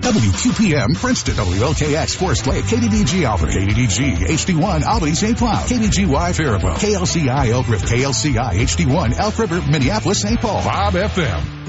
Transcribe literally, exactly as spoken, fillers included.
W Q P M, Princeton. W L K X, Forest Lake. K D D G, Alfred. K D D G, H D one, Albany, Saint Cloud. K D G Y, Faribault. K L C I, Elk River. K L C I, H D one, Elk River, Minneapolis, Saint Paul. five F M.